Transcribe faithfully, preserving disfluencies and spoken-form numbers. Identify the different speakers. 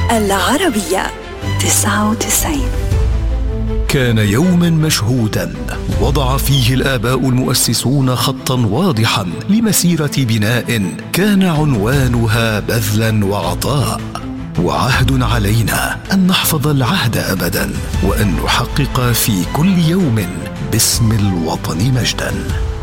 Speaker 1: العربية تسعة وتسعين.
Speaker 2: كان يوما مشهودا وضع فيه الآباء المؤسسون خطا واضحا لمسيرة بناء كان عنوانها بذلا وعطاء. وعهد علينا أن نحفظ العهد أبدا، وأن نحقق في كل يوم باسم الوطن مجدا.